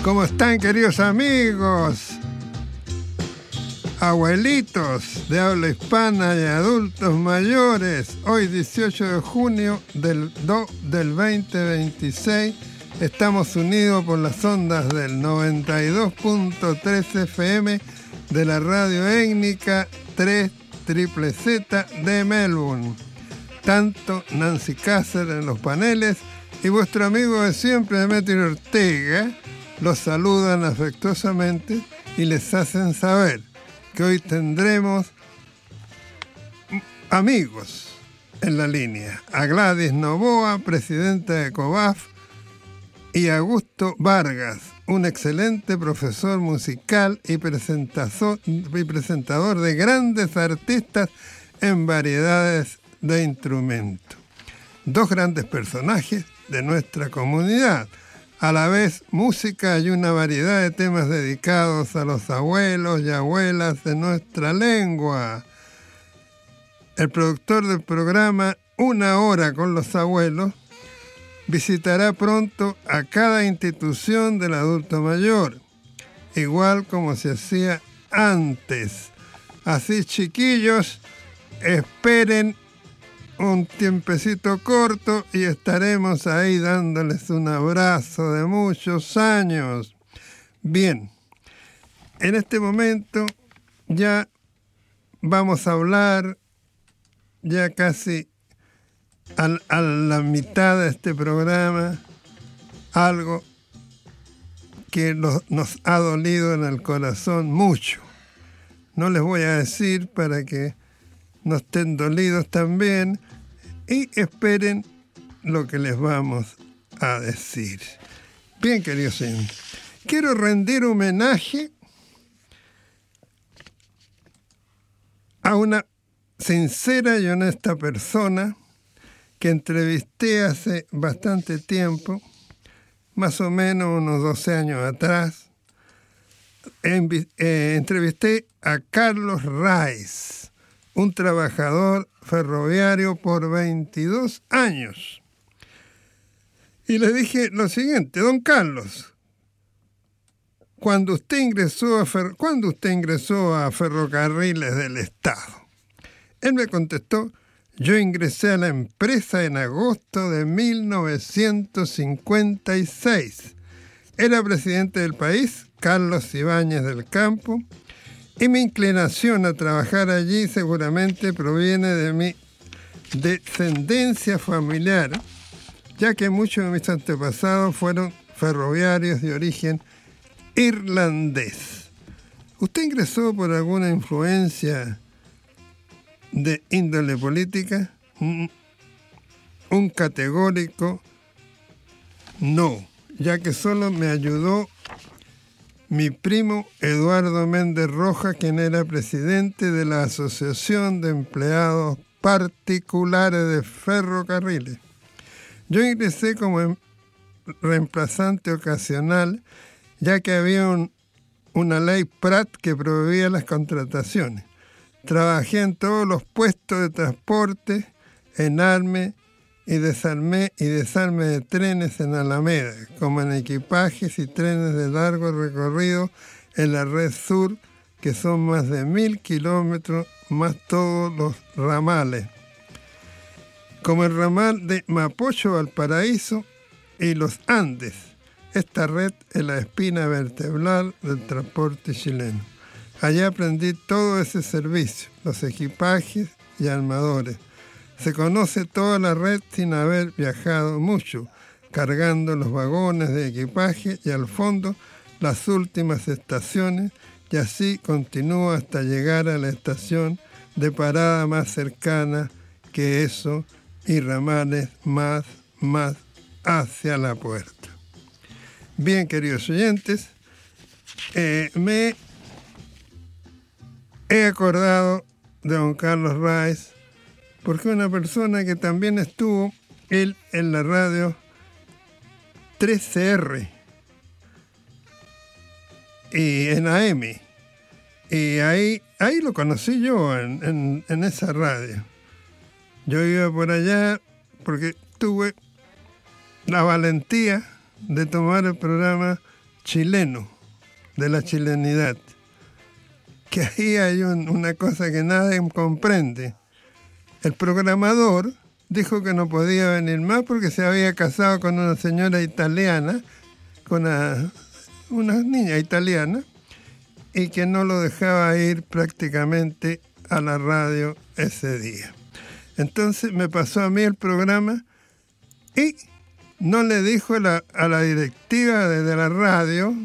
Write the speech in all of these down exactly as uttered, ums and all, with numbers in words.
¿Cómo están, queridos amigos? Abuelitos de habla hispana y adultos mayores. Hoy, dieciocho de junio del, do, del veinte veintiséis, estamos unidos por las ondas del noventa y dos punto tres F M de la radio étnica tres Z Z de Melbourne. Tanto Nancy Cáceres en los paneles y vuestro amigo de siempre, Demetrio Ortega, los saludan afectuosamente y les hacen saber que hoy tendremos amigos en la línea. A Gladys Novoa, presidenta de COBAF, y Augusto Vargas, un excelente profesor musical y presentador, y presentador de grandes artistas en variedades de instrumentos. Dos grandes personajes de nuestra comunidad. A la vez, música y una variedad de temas dedicados a los abuelos y abuelas de nuestra lengua. El productor del programa Una Hora con los Abuelos visitará pronto a cada institución del adulto mayor, igual como se hacía antes. Así, chiquillos, esperen un tiempecito corto y estaremos ahí dándoles un abrazo de muchos años. Bien, en este momento ya vamos a hablar ya casi a, a la mitad de este programa, algo que lo, nos ha dolido en el corazón mucho. No les voy a decir para que no estén dolidos también y esperen lo que les vamos a decir. Bien, queridos señores, quiero rendir homenaje a una sincera y honesta persona que entrevisté hace bastante tiempo, más o menos unos doce años atrás. Envi- eh, entrevisté a Carlos Rice, un trabajador ferroviario por veintidós años. Y le dije lo siguiente: don Carlos, cuando usted ingresó a, fer- ¿cuándo usted ingresó a Ferrocarriles del Estado? Él me contestó: yo ingresé a la empresa en agosto de mil novecientos cincuenta y seis. Era presidente del país Carlos Ibáñez del Campo, y mi inclinación a trabajar allí seguramente proviene de mi descendencia familiar, ya que muchos de mis antepasados fueron ferroviarios de origen irlandés. ¿Usted ingresó por alguna influencia de índole política? Un categórico no, ya que solo me ayudó mi primo Eduardo Méndez Rojas, quien era presidente de la Asociación de Empleados Particulares de Ferrocarriles. Yo ingresé como reemplazante ocasional, ya que había un, una ley Pratt que prohibía las contrataciones. Trabajé en todos los puestos de transporte, en arme y desarmé y desarme de trenes en Alameda, como en equipajes y trenes de largo recorrido en la red sur, que son más de mil kilómetros, más todos los ramales, como el ramal de Mapocho Valparaíso y los Andes. Esta red es la espina vertebral del transporte chileno. Allá aprendí todo ese servicio, los equipajes y armadores. Se conoce toda la red sin haber viajado mucho, cargando los vagones de equipaje y al fondo las últimas estaciones, y así continúa hasta llegar a la estación de parada más cercana que eso y ramales más, más hacia la puerta. Bien, queridos oyentes, eh, me he acordado de don Carlos Rice, porque una persona que también estuvo, él en la radio tres C R y en A M, y ahí, ahí lo conocí yo en, en, en esa radio. Yo iba por allá porque tuve la valentía de tomar el programa chileno, de la chilenidad, que ahí hay un, una cosa que nadie comprende. El programador dijo que no podía venir más porque se había casado con una señora italiana, con una, una niña italiana, y que no lo dejaba ir prácticamente a la radio ese día. Entonces me pasó a mí el programa y no le dijo la, a la directiva de, de la radio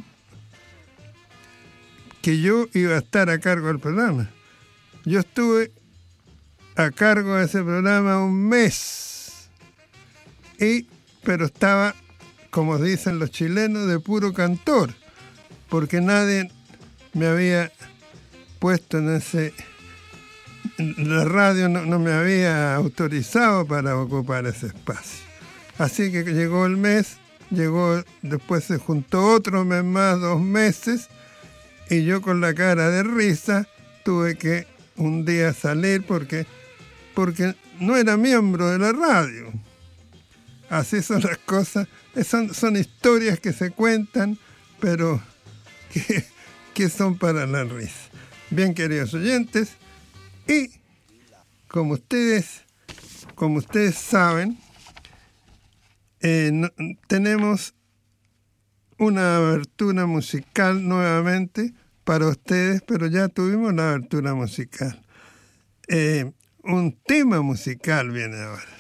que yo iba a estar a cargo del programa. Yo estuve a cargo de ese programa un mes, y, pero estaba, como dicen los chilenos, de puro cantor, porque nadie me había puesto en ese... La radio no, no me había autorizado para ocupar ese espacio. Así que llegó el mes, llegó, después se juntó otro mes más, dos meses, y yo con la cara de risa tuve que un día salir porque, porque no era miembro de la radio. Así son las cosas, son, son historias que se cuentan, pero que, que son para la risa. Bien, queridos oyentes, y como ustedes, como ustedes saben, eh, no, tenemos una abertura musical nuevamente para ustedes, pero ya tuvimos la abertura musical. Eh, un tema musical viene ahora.